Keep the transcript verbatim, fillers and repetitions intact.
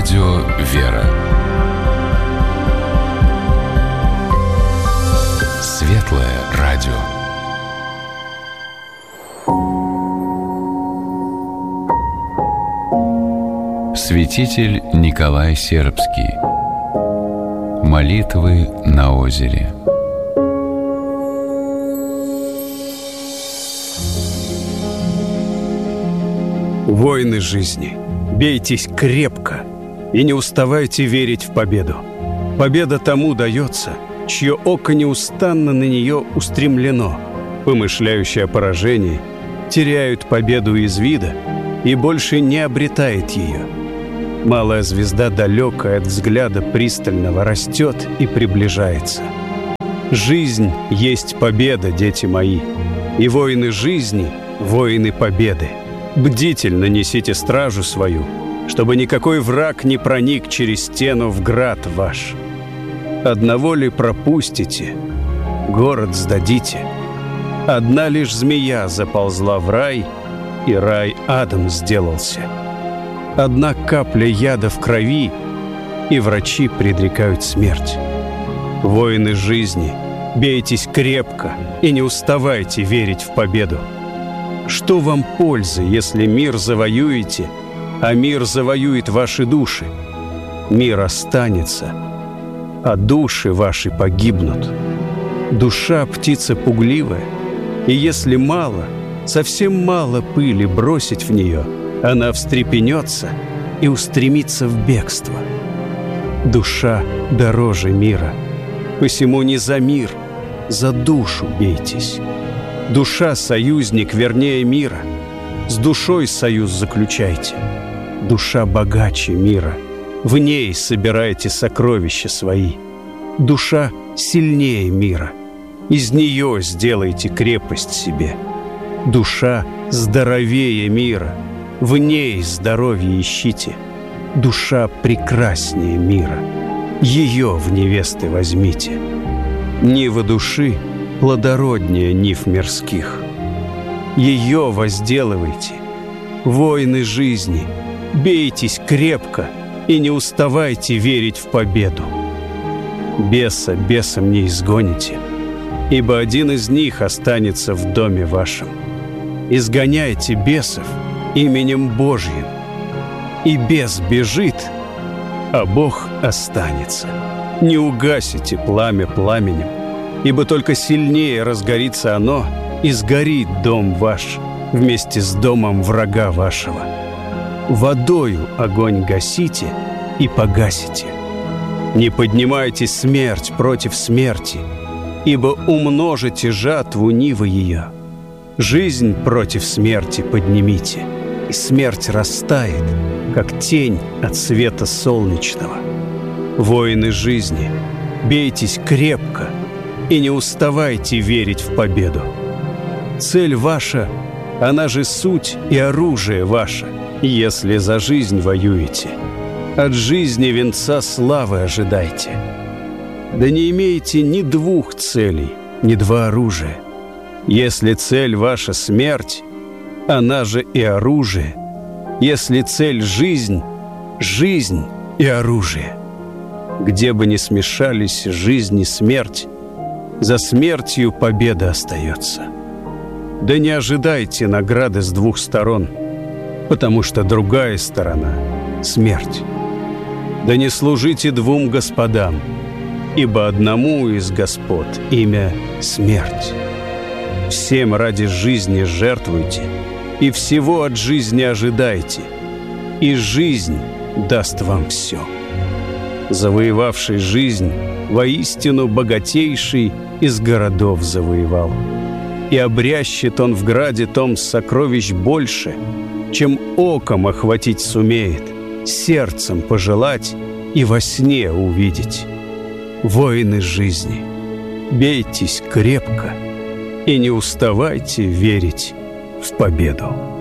Радио «Вера». Светлое радио. Святитель Николай Сербский. Молитвы на озере. Воины жизни, бейтесь крепко и не уставайте верить в победу. Победа тому дается, чье око неустанно на нее устремлено. Помышляющие о поражении теряют победу из вида и больше не обретает ее. Малая звезда, далекая от взгляда пристального, растет и приближается. Жизнь есть победа, дети мои, и воины жизни — воины победы. Бдительно несите стражу свою, чтобы никакой враг не проник через стену в град ваш. Одного ли пропустите, город сдадите. Одна лишь змея заползла в рай, и рай адом сделался. Одна капля яда в крови, и врачи предрекают смерть. Воины жизни, бейтесь крепко и не уставайте верить в победу. Что вам пользы, если мир завоюете, а мир завоюет ваши души? Мир останется, а души ваши погибнут. Душа — птица пугливая, и если мало, совсем мало пыли бросить в нее, она встрепенется и устремится в бегство. Душа дороже мира, посему не за мир, за душу бейтесь. Душа — союзник вернее мира. С душой союз заключайте. Душа богаче мира. В ней собирайте сокровища свои. Душа сильнее мира. Из нее сделайте крепость себе. Душа здоровее мира. В ней здоровье ищите. Душа прекраснее мира. Ее в невесты возьмите. Нива души плодороднее нив мирских. Ее возделывайте. Воины жизни, бейтесь крепко и не уставайте верить в победу. Беса бесом не изгоните, ибо один из них останется в доме вашем. Изгоняйте бесов именем Божьим, и бес бежит, а Бог останется. Не угасите пламя пламенем, ибо только сильнее разгорится оно, и сгорит дом ваш вместе с домом врага вашего. Водою огонь гасите и погасите. Не поднимайте смерть против смерти, ибо умножите жатву нивы ее. Жизнь против смерти поднимите, и смерть растает, как тень от света солнечного. Воины жизни, бейтесь крепко и не уставайте верить в победу. Цель ваша, она же суть и оружие ваше, если за жизнь воюете. От жизни венца славы ожидайте. Да не имейте ни двух целей, ни два оружия. Если цель ваша смерть, она же и оружие. Если цель жизнь, жизнь и оружие. Где бы ни смешались жизнь и смерть, за смертью победа остается. Да не ожидайте награды с двух сторон, потому что другая сторона — смерть. Да не служите двум господам, ибо одному из господ имя — смерть. Всем ради жизни жертвуйте, и всего от жизни ожидайте, и жизнь даст вам все. Завоевавший жизнь, воистину богатейший из городов завоевал. И обрящет он в граде том сокровищ больше, чем оком охватить сумеет, сердцем пожелать и во сне увидеть. Воины жизни, бейтесь крепко и не уставайте верить в победу.